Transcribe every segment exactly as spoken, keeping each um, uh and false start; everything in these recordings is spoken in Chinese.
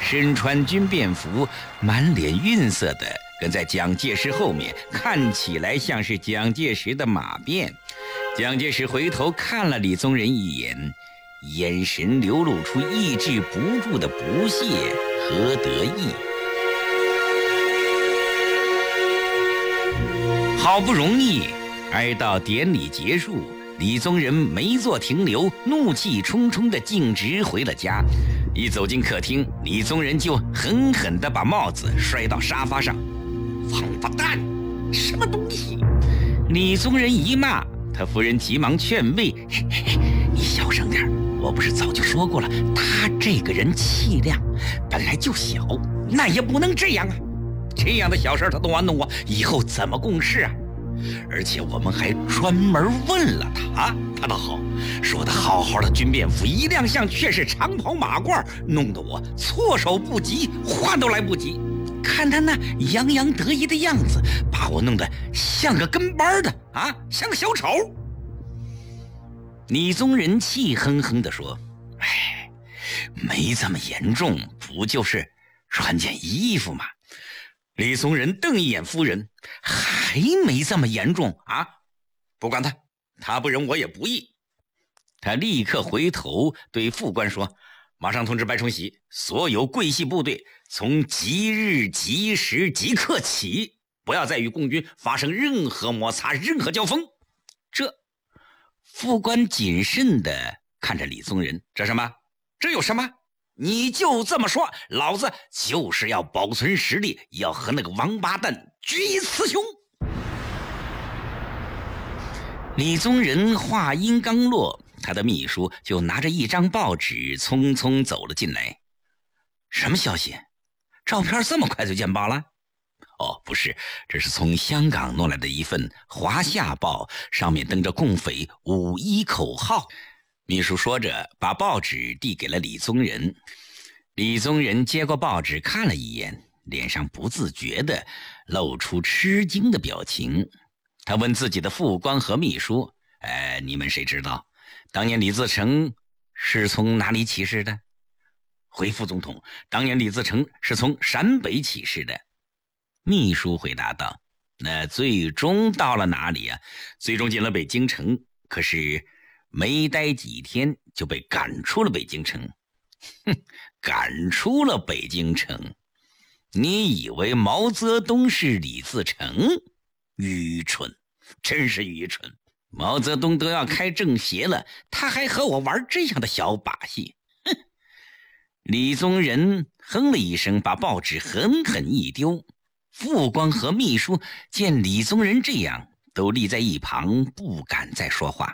身穿军便服，满脸晕色的跟在蒋介石后面，看起来像是蒋介石的马便。蒋介石回头看了李宗仁一眼，眼神流露出抑制不住的不屑和得意。好不容易哀悼典礼结束，李宗仁没做停留，怒气冲冲地径直回了家。一走进客厅，李宗仁就狠狠地把帽子摔到沙发上。王八蛋，什么东西！李宗仁一骂，他夫人急忙劝慰：嘿嘿嘿，你小声点，我不是早就说过了，他这个人气量本来就小，那也不能这样啊！这样的小事他都玩弄我，以后怎么共事啊？而且我们还专门问了他，他倒好，说的好好的军便服一亮相却是长袍马褂，弄得我措手不及，话都来不及。看他那洋洋得意的样子，把我弄得像个跟班的啊，像个小丑。李宗仁气哼哼地说：哎，没这么严重，不就是穿件衣服吗？李宗仁瞪一眼夫人，还没这么严重啊！不管他，他不仁我也不义。他立刻回头对副官说：马上通知白崇禧，所有桂系部队从即日即时即刻起，不要再与共军发生任何摩擦，任何交锋。这副官谨慎地看着李宗仁，这什么？这有什么？你就这么说，老子就是要保存实力，要和那个王八蛋决一雌雄。李宗仁话音刚落，他的秘书就拿着一张报纸匆匆走了进来。什么消息？照片这么快就见报了？哦，不是，这是从香港弄来的一份《华夏报》，上面登着共匪五一口号。秘书说着，把报纸递给了李宗仁。李宗仁接过报纸看了一眼，脸上不自觉地露出吃惊的表情。他问自己的副官和秘书：哎，你们谁知道当年李自成是从哪里起事的？回副总统，当年李自成是从陕北起事的。秘书回答道：那最终到了哪里啊？最终进了北京城，可是没待几天就被赶出了北京城。哼，赶出了北京城？你以为毛泽东是李自成？愚蠢，真是愚蠢。毛泽东都要开政协了，他还和我玩这样的小把戏。哼！李宗仁哼了一声，把报纸狠狠一丢。副官和秘书见李宗仁这样，都立在一旁，不敢再说话。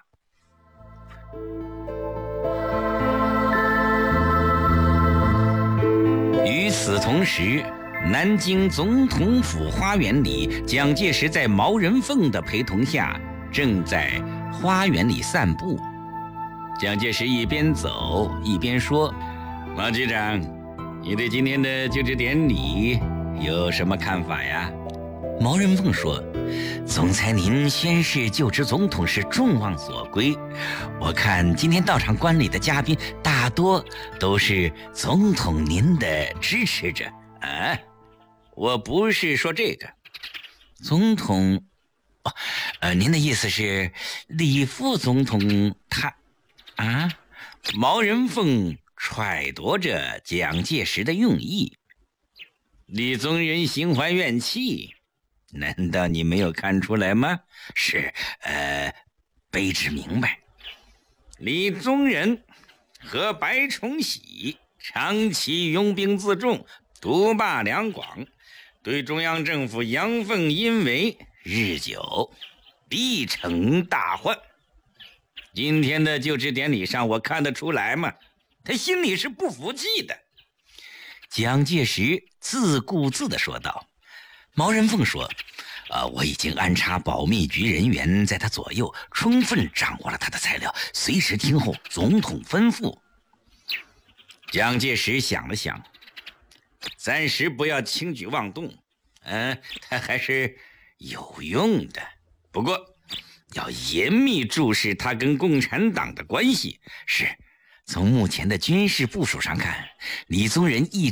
与此同时，南京总统府花园里，蒋介石在毛人凤的陪同下正在花园里散步。蒋介石一边走一边说：毛局长，你对今天的就职典礼有什么看法呀？毛人凤说：总裁您宣誓就职总统是众望所归，我看今天到场观礼的嘉宾大多都是总统您的支持者啊。我不是说这个，总统哦，呃，您的意思是李副总统他啊？毛人凤揣度着蒋介石的用意。李宗仁心怀怨气，难道你没有看出来吗？是，呃，卑职明白。李宗仁和白崇禧长期拥兵自重，独霸两广，对中央政府阳奉阴违，日久必成大患。今天的就职典礼上，我看得出来嘛，他心里是不服气的。蒋介石自顾自地说道。毛人凤说：呃，我已经安插保密局人员在他左右，充分掌握了他的材料，随时听候总统吩咐。蒋介石想了想，暂时不要轻举妄动，嗯、呃，他还是有用的，不过要严密注视他跟共产党的关系。是，从目前的军事部署上看，李宗仁一